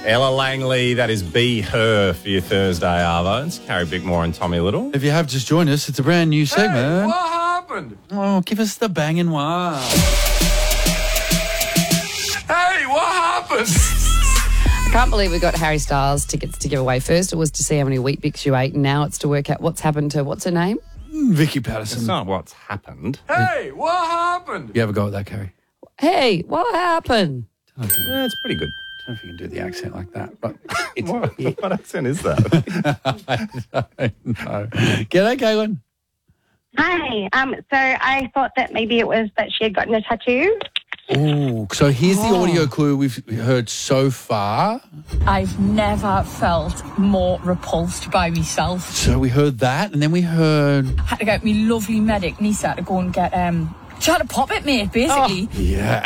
Ella Langley, that is Be Her for your Thursday, Arvo. It's Carrie Bickmore and Tommy Little. If you have just joined us, it's a brand new segment. Hey, what happened? Oh, give us the banging one. Hey, what happened? I can't believe we got Harry Styles tickets to give away. First it was to see how many Weet-Bix you ate, and now it's to work out what's happened to, what's her name? Vicky It's Patterson. not what's happened. Hey, what happened? You have a go at that, Carrie? Hey, what happened? Yeah, it's pretty good. I don't know if you can do the accent like that, but What accent is that? I don't know. G'day, Caitlin. Hi. So I thought that maybe it was that she had gotten a tattoo. Oh, so here's the audio clue we've heard so far. I've never felt more repulsed by myself. So we heard that, and then we heard... Had to get me lovely medic, Nisa, to go and get... she had to pop it, mate, basically. Yeah,